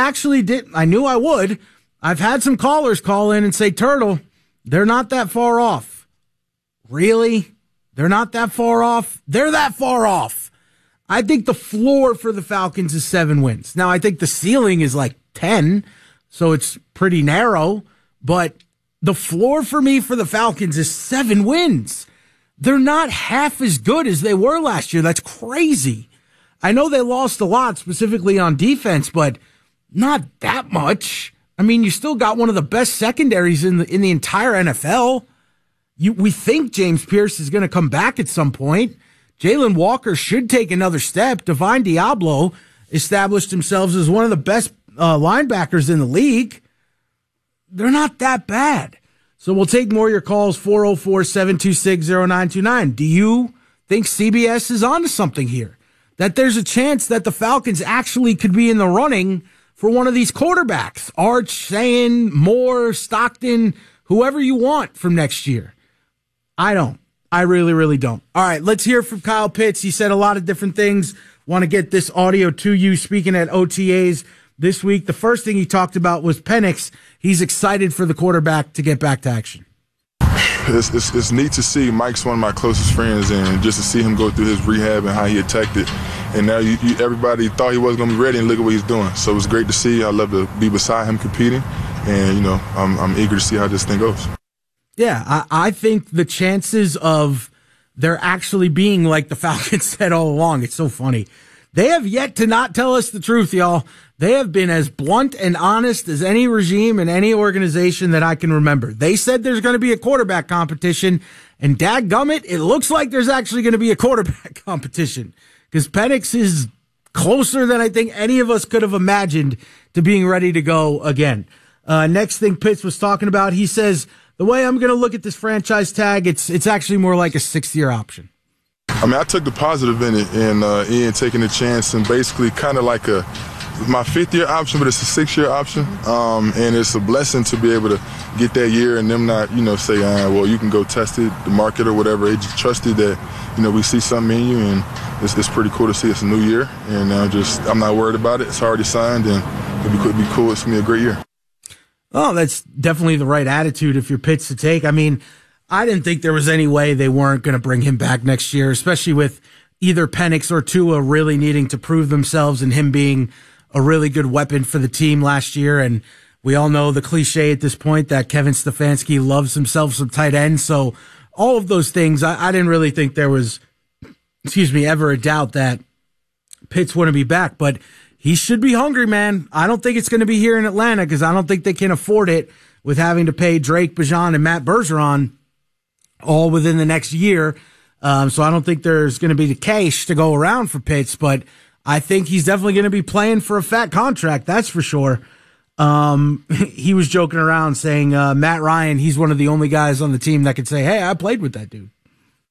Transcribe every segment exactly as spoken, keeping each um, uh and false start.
actually did. I knew I would. I've had some callers call in and say, Turtle, they're not that far off. Really? They're not that far off? They're that far off. I think the floor for the Falcons is seven wins. Now, I think the ceiling is like ten, so it's pretty narrow. But the floor for me for the Falcons is seven wins. They're not half as good as they were last year. That's crazy. I know they lost a lot, specifically on defense, but not that much. I mean, you still got one of the best secondaries in the in the entire N F L. You, we think James Pierce is going to come back at some point. Jalen Walker should take another step. Divine Diablo established themselves as one of the best uh, linebackers in the league. They're not that bad. So we'll take more of your calls, four oh four, seven two six, oh nine two nine. Do you think C B S is onto something here? That there's a chance that the Falcons actually could be in the running for one of these quarterbacks? Arch, Sayin, Moore, Stockton, whoever you want from next year. I don't. I really, really don't. All right, let's hear from Kyle Pitts. He said a lot of different things. Want to get this audio to you speaking at O T As this week. The first thing he talked about was Penix. He's excited for the quarterback to get back to action. It's, it's, it's neat to see. Mike's one of my closest friends, and just to see him go through his rehab and how he attacked it. And now you, you, everybody thought he wasn't going to be ready, and look at what he's doing. So it's great to see. I love to be beside him competing, and, you know, I'm, I'm eager to see how this thing goes. Yeah, I, I think the chances of there actually being like the Falcons said all along, it's so funny. They have yet to not tell us the truth, y'all. They have been as blunt and honest as any regime and any organization that I can remember. They said there's going to be a quarterback competition, and dadgummit, it looks like there's actually going to be a quarterback competition because Penix is closer than I think any of us could have imagined to being ready to go again. Uh, next thing Pitts was talking about, he says, the way I'm going to look at this franchise tag, it's it's actually more like a six-year option. I mean, I took the positive in it, and uh, Ian taking a chance, and basically kind of like a my fifth-year option, but it's a six-year option, um, and it's a blessing to be able to get that year and them not, you know, say, ah, well, you can go test it, the market or whatever. They just trusted that, you know, we see something in you, and it's, it's pretty cool to see it's a new year, and uh, just I'm not worried about it. It's already signed, and it'd be, it'd be cool. It's going to be a great year. Oh, that's definitely the right attitude if you're Pitts to take. I mean, I didn't think there was any way they weren't going to bring him back next year, especially with either Penix or Tua really needing to prove themselves and him being a really good weapon for the team last year. And we all know the cliche at this point that Kevin Stefanski loves himself some tight ends. So all of those things, I, I didn't really think there was, excuse me, ever a doubt that Pitts wouldn't be back. But he should be hungry, man. I don't think it's going to be here in Atlanta because I don't think they can afford it with having to pay Drake Bijan and Matt Bergeron all within the next year. Um, so I don't think there's going to be the cash to go around for Pitts, but I think he's definitely going to be playing for a fat contract. That's for sure. Um, he was joking around saying, uh, Matt Ryan, he's one of the only guys on the team that could say, hey, I played with that dude.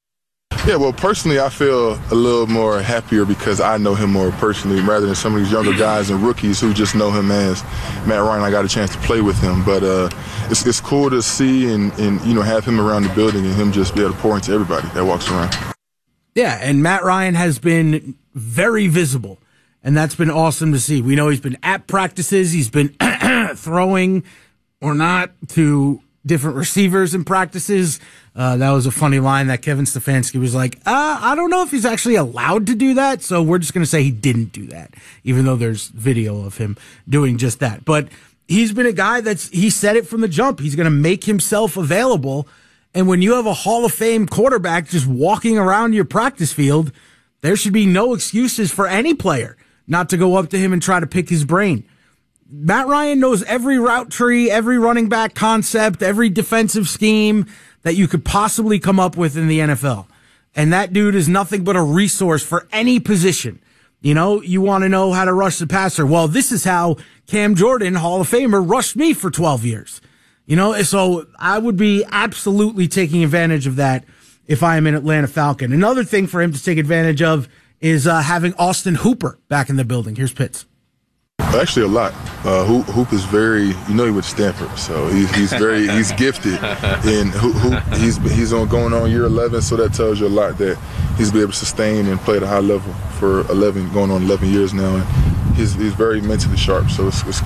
Yeah, well, personally, I feel a little more happier because I know him more personally rather than some of these younger guys and rookies who just know him as Matt Ryan. I got a chance to play with him, but uh, it's it's cool to see and, and you know have him around the building and him just be able to pour into everybody that walks around. Yeah, and Matt Ryan has been very visible, and that's been awesome to see. We know he's been at practices, he's been throwing or not to different receivers in practices. Uh, that was a funny line that Kevin Stefanski was like, uh, I don't know if he's actually allowed to do that, so we're just going to say he didn't do that, even though there's video of him doing just that. But he's been a guy that's, he said it from the jump. He's going to make himself available, and when you have a Hall of Fame quarterback just walking around your practice field, there should be no excuses for any player not to go up to him and try to pick his brain. Matt Ryan knows every route tree, every running back concept, every defensive scheme that you could possibly come up with in the N F L. And that dude is nothing but a resource for any position. You know, you want to know how to rush the passer. Well, this is how Cam Jordan, Hall of Famer, rushed me for twelve years. You know, so I would be absolutely taking advantage of that if I am an Atlanta Falcon. Another thing for him to take advantage of is uh, having Austin Hooper back in the building. Here's Pitts. Actually, a lot. Uh, Hoop, Hoop is very, you know, he went to Stanford, so he's, he's very, he's gifted. And Hoop, Hoop, he's he's on going on year eleven, so that tells you a lot that he's been able to sustain and play at a high level for eleven, going on eleven years now. And he's he's very mentally sharp, so it's, it's